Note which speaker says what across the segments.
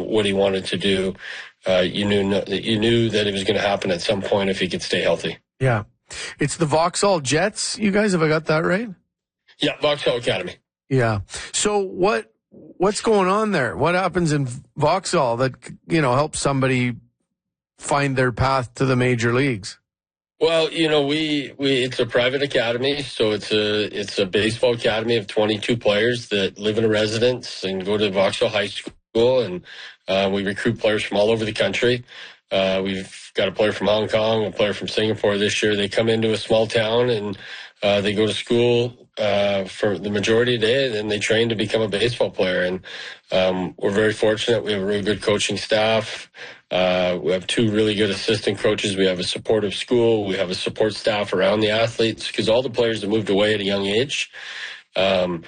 Speaker 1: what he wanted to do. You knew that it was going to happen at some point if he could stay healthy.
Speaker 2: Yeah. It's the Vauxhall Jets, you guys, have I got that right?
Speaker 1: Yeah, Vauxhall Academy.
Speaker 2: Yeah. So what's going on there? What happens in Vauxhall that, helps somebody find their path to the major leagues?
Speaker 1: Well, it's a private academy, so it's a baseball academy of 22 players that live in a residence and go to Vauxhall High School, and we recruit players from all over the country. We've got a player from Hong Kong, a player from Singapore this year. They come into a small town and they go to school for the majority of the day, and then they train to become a baseball player. And we're very fortunate. We have a really good coaching staff. We have 2 really good assistant coaches. We have a supportive school. We have a support staff around the athletes, because all the players have moved away at a young age. And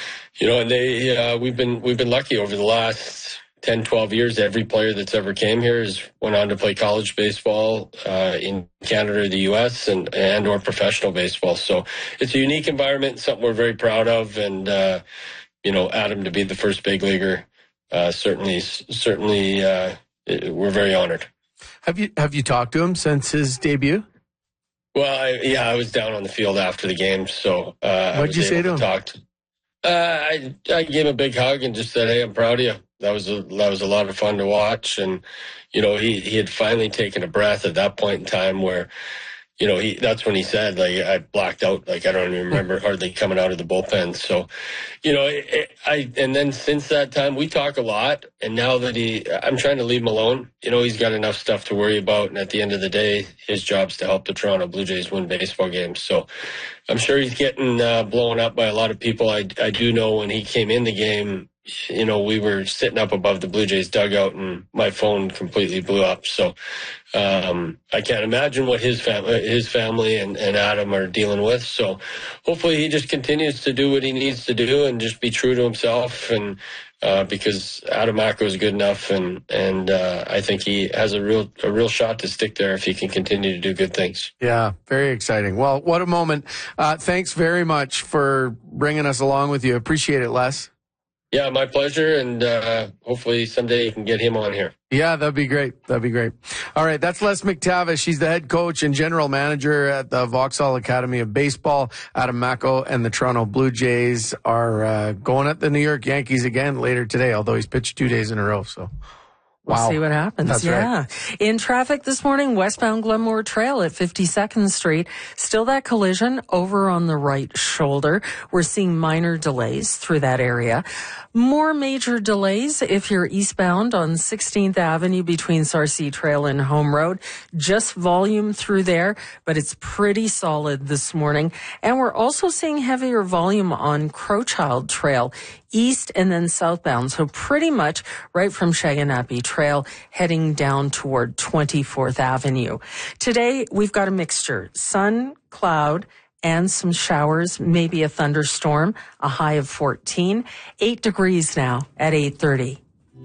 Speaker 1: we've been lucky over the last 10, 12 years. Every player that's ever came here has went on to play college baseball in Canada or the U.S. and or professional baseball. So it's a unique environment, something we're very proud of. And, Adam to be the first big leaguer, certainly, we're very honored.
Speaker 2: Have you talked to him since his debut?
Speaker 1: Well, I was down on the field after the game, so
Speaker 2: what'd you say to him?
Speaker 1: I gave him a big hug and just said, "Hey, I'm proud of you." That was a lot of fun to watch, and he had finally taken a breath at that point in time where. That's when he said, I blacked out. I don't even remember hardly coming out of the bullpen. So, and then since that time, we talk a lot. And now that I'm trying to leave him alone. He's got enough stuff to worry about. And at the end of the day, his job's to help the Toronto Blue Jays win baseball games. So I'm sure he's getting blown up by a lot of people. I do know when he came in the game, we were sitting up above the Blue Jays dugout and my phone completely blew up. So I can't imagine what his family and Adam are dealing with. So hopefully he just continues to do what he needs to do and just be true to himself. And because Adam Macko is good enough, and I think he has a real shot to stick there if he can continue to do good things.
Speaker 2: Yeah, very exciting. Well, what a moment. Thanks very much for bringing us along with you. Appreciate it, Les.
Speaker 1: Yeah, my pleasure, and hopefully someday you can get him on here.
Speaker 2: Yeah, that'd be great. All right, that's Les McTavish. He's the head coach and general manager at the Vauxhall Academy of Baseball. Adam Macko and the Toronto Blue Jays are going at the New York Yankees again later today, although he's pitched 2 days in a row, so...
Speaker 3: We'll
Speaker 2: Wow.
Speaker 3: see what happens.
Speaker 2: That's
Speaker 3: right. In traffic this morning, westbound Glenmore Trail at 52nd Street. Still that collision over on the right shoulder. We're seeing minor delays through that area. More major delays if you're eastbound on 16th Avenue between Sarcee Trail and Home Road. Just volume through there, but it's pretty solid this morning. And we're also seeing heavier volume on Crowchild Trail, east and then southbound. So pretty much right from Shaganappi Trail heading down toward 24th Avenue. Today, we've got a mixture. Sun, cloud, and some showers, maybe a thunderstorm, a high of 14. 8 degrees now at 8:30.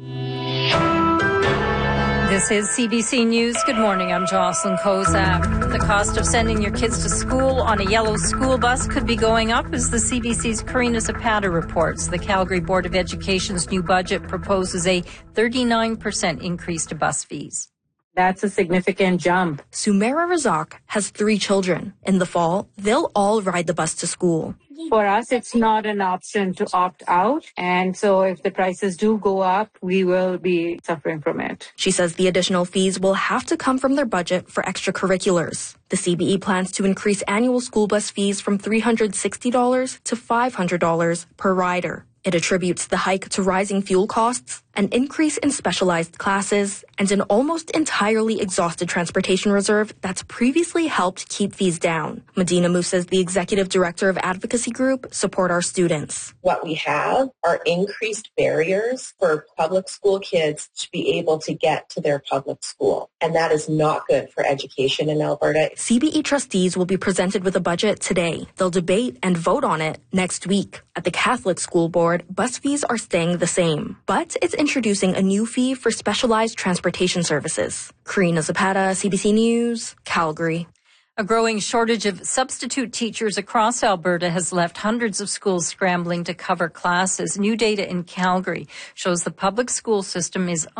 Speaker 4: This is CBC News. Good morning. I'm Jocelyn Kozak. The cost of sending your kids to school on a yellow school bus could be going up as the CBC's Karina Zapata reports. The Calgary Board of Education's new budget proposes a 39% increase to bus fees.
Speaker 5: That's a significant jump.
Speaker 6: Sumaira Razak has 3 children. In the fall, they'll all ride the bus to school.
Speaker 5: For us, it's not an option to opt out. And so if the prices do go up, we will be suffering from it.
Speaker 6: She says the additional fees will have to come from their budget for extracurriculars. The CBE plans to increase annual school bus fees from $360 to $500 per rider. It attributes the hike to rising fuel costs, an increase in specialized classes, and an almost entirely exhausted transportation reserve that's previously helped keep fees down. Medina Musa is the executive director of advocacy group Support Our Students.
Speaker 7: What we have are increased barriers for public school kids to be able to get to their public school, and that is not good for education in Alberta.
Speaker 6: CBE trustees will be presented with a budget today. They'll debate and vote on it next week. At the Catholic School Board, bus fees are staying the same, but it's introducing a new fee for specialized transportation services. Karina Zapata, CBC News, Calgary.
Speaker 4: A growing shortage of substitute teachers across Alberta has left hundreds of schools scrambling to cover classes. New data in Calgary shows the public school system is